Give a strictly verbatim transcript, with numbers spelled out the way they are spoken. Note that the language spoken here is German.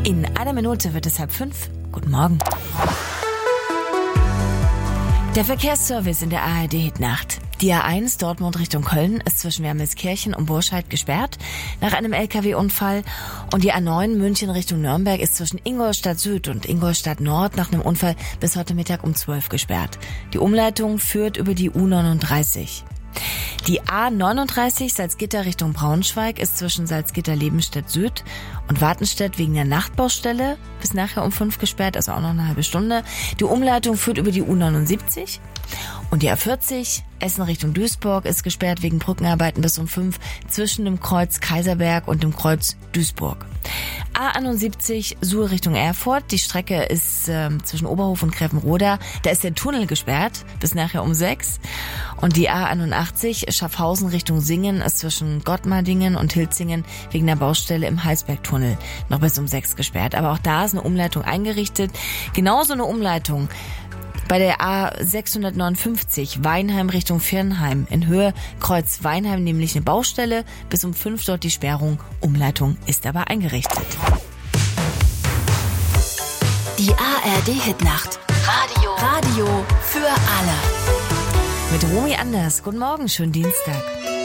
In einer Minute wird es halb fünf. Guten Morgen. Der Verkehrsservice in der A R D-Hitnacht. Die A eins Dortmund Richtung Köln ist zwischen Wermelskirchen und Burscheid gesperrt nach einem L K W-Unfall. Und die A neun München Richtung Nürnberg ist zwischen Ingolstadt Süd und Ingolstadt Nord nach einem Unfall bis heute Mittag um zwölf gesperrt. Die Umleitung führt über die U neununddreißig. Die A neununddreißig Salzgitter Richtung Braunschweig ist zwischen Salzgitter-Lebenstedt Süd und Wartenstedt wegen der Nachtbaustelle bis nachher um fünf gesperrt, also auch noch eine halbe Stunde. Die Umleitung führt über die U neunundsiebzig. Und die A vierzig Essen Richtung Duisburg ist gesperrt wegen Brückenarbeiten bis um fünf zwischen dem Kreuz Kaiserberg und dem Kreuz Duisburg. A einundsiebzig Suhl Richtung Erfurt. Die Strecke ist äh, zwischen Oberhof und Grevenroda. Da ist der Tunnel gesperrt bis nachher um sechs. Und die A einundachtzig Schaffhausen Richtung Singen ist zwischen Gottmardingen und Hilzingen wegen der Baustelle im Heisbergtunnel noch bis um sechs gesperrt. Aber auch da ist eine Umleitung eingerichtet. Genauso eine Umleitung bei der A sechshundertneunundfünfzig Weinheim Richtung Viernheim in Höhe Kreuz Weinheim nämlich eine Baustelle. Bis um fünf dort die Sperrung. Umleitung ist aber eingerichtet. Die A R D-Hitnacht. Radio. Radio für alle. Mit Romy Anders. Guten Morgen, schönen Dienstag.